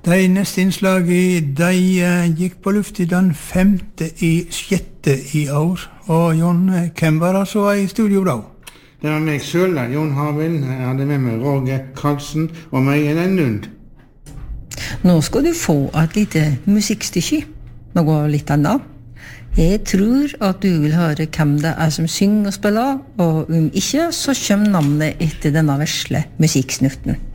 De neste innslaget, de gikk på luft i den 5.6. i år. Og Jon, hvem var det så i studio da? Det var meg selv, Jon Harvind. Jeg hadde med meg Roger Karlsen og meg en Lund. Nå skal du få et lite musikkstykke, noe litt annet. Jeg tror at du vil høre hvem det er som synger og spiller, og om ikke, så kommer navnet etter denne vesle musikksnutten.